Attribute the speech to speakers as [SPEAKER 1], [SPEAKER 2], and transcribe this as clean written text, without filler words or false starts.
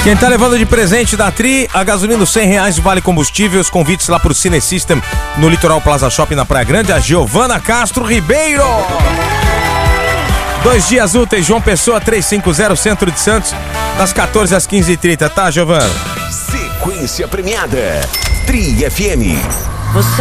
[SPEAKER 1] Quem tá levando de presente da Tri, a gasolina R$100 de vale combustível, os convites lá pro Cine System no Litoral Plaza Shopping na Praia Grande, a Giovana Castro Ribeiro. 2 dias úteis, João Pessoa 350, Centro de Santos, das 14 às 15h30, tá, Giovana?
[SPEAKER 2] Sequência premiada, Tri FM.